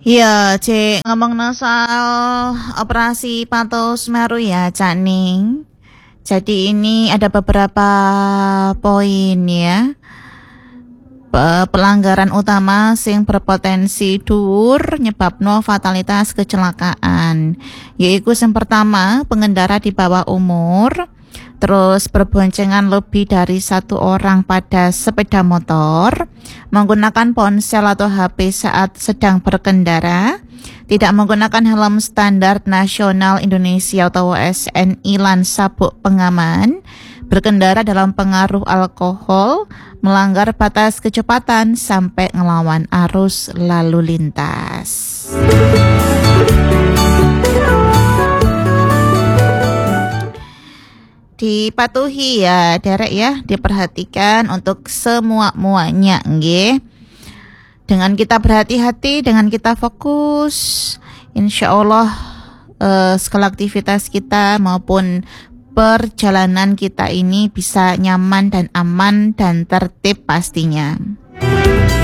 Iya, Cek, ngomong soal operasi Patuh Semeru ya, Cak Ning. Jadi ini ada beberapa poin ya. Pelanggaran utama sing berpotensi dhuwur nyebabno fatalitas kecelakaan. Yaitu yang pertama, pengendara di bawah umur, terus berboncengan lebih dari satu orang pada sepeda motor, menggunakan ponsel atau HP saat sedang berkendara, tidak menggunakan helm standar nasional Indonesia atau SNI lan sabuk pengaman, berkendara dalam pengaruh alkohol, melanggar batas kecepatan sampai ngelawan arus lalu lintas. Dipatuhi ya, derek ya, diperhatikan untuk semua-muanya nggih. Dengan kita berhati-hati, dengan kita fokus, insya Allah segala aktivitas kita maupun perjalanan kita ini bisa nyaman dan aman dan tertib pastinya.